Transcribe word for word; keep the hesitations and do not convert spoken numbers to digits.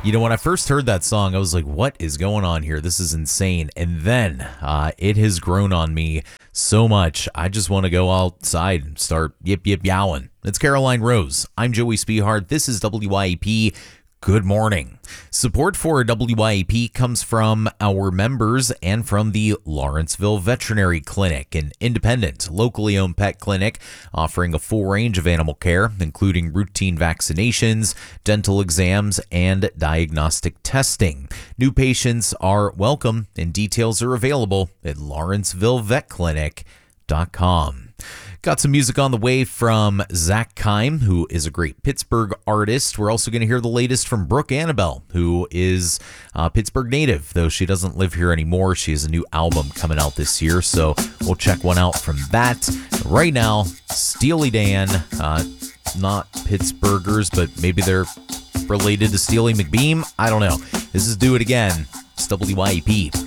You know, when I first heard that song, I was like, what is going on here? This is insane. And then uh, it has grown on me so much, I just want to go outside and start yip, yip, yowing. It's Caroline Rose. I'm Joey Spehard. This is W Y A P. Good morning. Support for W Y A P comes from our members and from the Lawrenceville Veterinary Clinic, an independent, locally owned pet clinic offering a full range of animal care, including routine vaccinations, dental exams, and diagnostic testing. New patients are welcome, and details are available at lawrenceville vet clinic dot com. Got some music on the way from Zach Keim, who is a great Pittsburgh artist. We're also going to hear the latest from Brooke Annabelle, who is a Pittsburgh native, though she doesn't live here anymore. She has a new album coming out this year, so we'll check one out from that. Right now, Steely Dan, uh, not Pittsburghers, but maybe they're related to Steely McBeam. I don't know. This is Do It Again. It's W Y A P.